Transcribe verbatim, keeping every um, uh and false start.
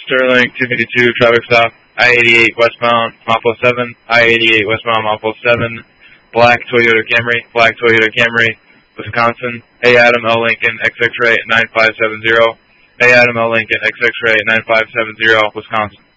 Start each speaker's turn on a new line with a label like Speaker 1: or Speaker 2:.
Speaker 1: Sterling two fifty-two, traffic stop, I eighty-eight westbound, Mapleau seven, I eighty-eight westbound, Mapleau seven, black Toyota Camry, black Toyota Camry, Wisconsin, A Adam L Lincoln, X X-ray nine five seven zero, A Adam L Lincoln, X X-ray nine five seven zero, Wisconsin.